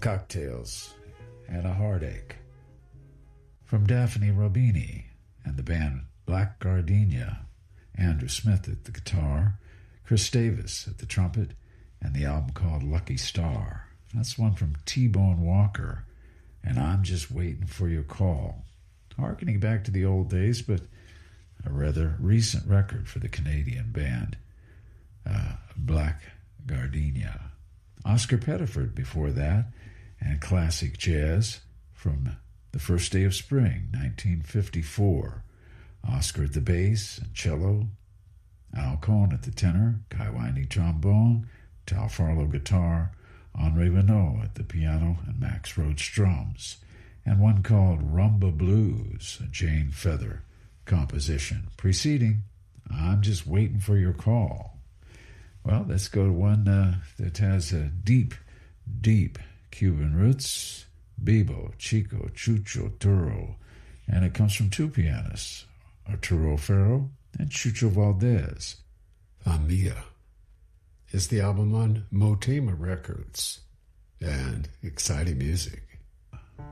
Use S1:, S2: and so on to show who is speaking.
S1: Cocktails and a Heartache. From Daphne Robini and the band Black Gardenia, Andrew Smith at the guitar, Chris Davis at the trumpet, and the album called Lucky Star. That's one from T-Bone Walker, and I'm Just Waiting for Your Call. Harkening back to the old days, but a rather recent record for the Canadian band, Black Gardenia. Oscar Pettiford before that, and classic jazz from The First Day of Spring, 1954. Oscar at the bass and cello, Al Cohn at the tenor, Guy Winding trombone, Tal Farlow guitar, Henri Renaud at the piano, and Max Roach drums, and one called Rumba Blues, a Jane Feather composition, preceding I'm Just Waiting for Your Call. Well, let's go to one that has a deep, deep Cuban roots, Bebo, Chico, Chucho, Turo, and it comes from two pianists, Arturo Ferro and Chucho Valdez.
S2: Familia is the album on Motema Records, and exciting music.